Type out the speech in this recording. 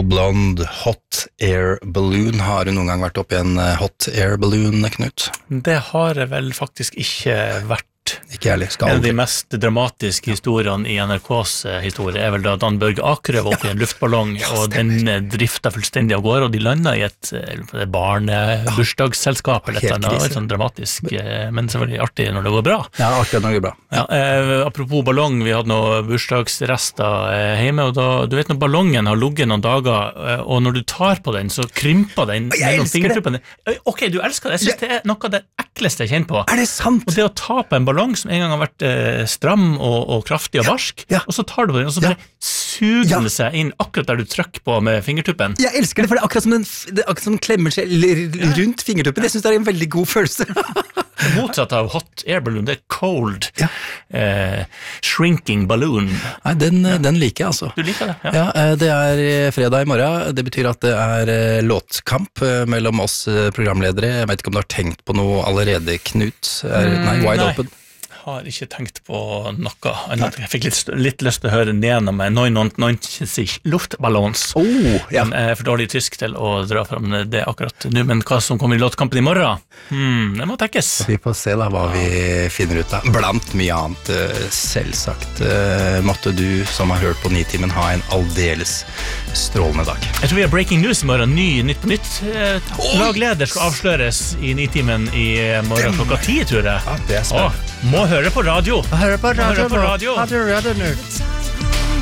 Blonde Hot Air Balloon. Har du noen gang vært oppe i en hot air balloon, Knut? Det har jeg vel faktisk ikke vært. Ikke ærlig, En av de mest dramatiske historiene i NRKs historie vel da Dan Børge Akerø var oppe i en luftballong, og den driftet fullstendig av gårde, og de landet i et barnebursdagsselskap eller et eller annet, sånn dramatisk, men selvfølgelig artig når det går bra. Ja, artig når det går bra. Ja, apropos ballong, vi hadde noen bursdagsrester hjemme, og da, du vet når ballongen har ligget noen dager, og når du tar på den, så krymper den mellom fingertuppene. Ok, du elsker det. Jeg synes det er noe av det ekleste jeg kjenner på. Er det sant? Og det å ta på en ballong som en gang har vært stram og kraftig og barsk, og så tar du på den, og så bare suger den seg inn akkurat der du trykker på med fingertuppen. Jeg elsker det, for det er akkurat som den klemmer seg rundt fingertuppen. Jeg synes det er en veldig god følelse. Motsatt av hot air balloon, det er cold shrinking balloon. Nei, den liker jeg altså. Du liker det? Ja, det er fredag i morgen. Det betyr at det er låtkamp mellom oss programledere. Jeg vet ikke om du har tenkt på noe allerede, Knut. Nei, wide open. Har ikke tenkt på noe. Jeg fikk litt lyst til å høre Nena med 99 luftballons. Men jeg er for dårlig tysk til å dra frem det akkurat nå, men hva som kommer i låtkampen i morgen? Det må tekkes. Vi får se da hva vi finner ut av. Blant mye annet, selvsagt. Måtte du som har hørt på Nitimen ha en aldeles strålende dag. Jeg tror vi har breaking news i morgen. Nytt på nytt. Lagleder skal avsløres i Nitimen i morgen klokka 10, tror jeg. Ja, det er spennende. Må høre på radio. Høre på radio. Radio.